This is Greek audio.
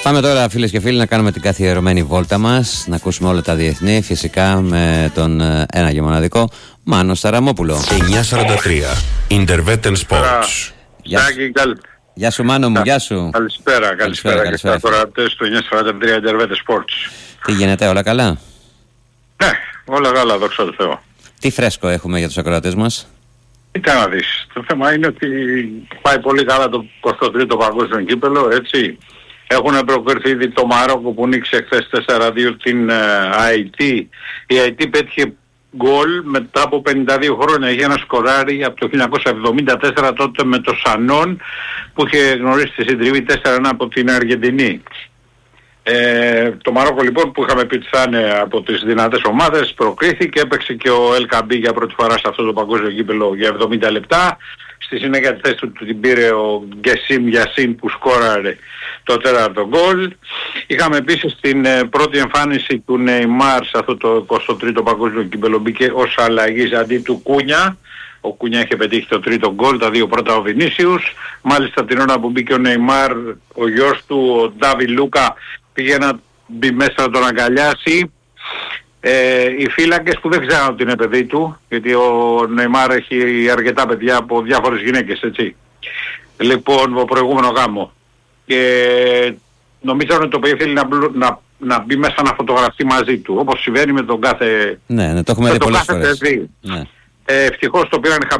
Πάμε τώρα, φίλες και φίλοι, να κάνουμε την καθιερωμένη βόλτα μας, να ακούσουμε όλα τα διεθνή, φυσικά με τον ένα και μοναδικό Μάνο Σαραμόπουλο. 9:43 Intervetten Sports. Γεια σου Μάνο μου, γεια σου. Καλησπέρα και στους ακροατές του 9:43 Intervetten Sports. Τι γίνεται, όλα καλά? Ναι, όλα καλά, δόξα τω Θεώ. Τι φρέσκο έχουμε για τους ακροατές μας? Κοίτα να δεις, το θέμα είναι ότι πάει πολύ καλά το 23ο παγκόσμιο κύπελλο, έτσι. Έχουν προκριθεί ήδη το Μαρόκο που νίξε χθες 4-2 την Αϊτή. Η Αϊτή πέτυχε γκολ μετά από 52 χρόνια. Είχε ένα σκοράρι από το 1974 τότε με το Σανόν που είχε γνωρίσει τη συντριβή 4-1 από την Αργεντινή. Το Μαρόκο λοιπόν που είχαμε πει ότι θα είναι από τις δυνατές ομάδες προκρίθηκε, έπαιξε και ο Ελκαμπή για πρώτη φορά σε αυτό το παγκόσμιο κύπελλο για 70 λεπτά. Στη συνέχεια τη θέση του την πήρε ο Γκεσίμ Γιασίν που σκόραρε το τέταρτο γκολ. Είχαμε επίσης την πρώτη εμφάνιση του Νεϊμάρ σε αυτό το 23ο παγκόσμιο κύπελλο, μπήκε ως αλλαγής αντί του Κούνια. Ο Κούνια είχε πετύχει το τρίτο γκολ, τα δύο πρώτα ο Βινίσιους. Μάλιστα την ώρα που μπήκε ο Νεϊμάρ, ο γιος του, ο Ντάβι Λούκα, πήγε να μπει μέσα να τον αγκαλιάσει. Οι φύλακες που δεν ξέραν ότι είναι παιδί του, γιατί ο Νεϊμάρ έχει αρκετά παιδιά από διάφορες γυναίκες, έτσι. Λοιπόν, ο προηγούμενο γάμο. Και νομίζω ότι το παιδί θέλει να μπει μέσα να φωτογραφεί μαζί του, όπως συμβαίνει με τον κάθε... Ναι, το έχουμε δει πολλές φορές. Ναι. Ευτυχώς το πήραν